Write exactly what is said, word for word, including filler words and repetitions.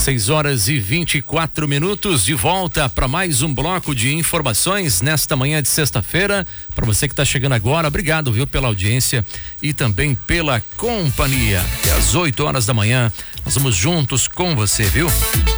seis horas e vinte e quatro minutos, de volta para mais um bloco de informações nesta manhã de sexta-feira. Para você que está chegando agora, obrigado, viu, pela audiência e também pela companhia. Até às oito horas da manhã, nós vamos juntos com você, viu?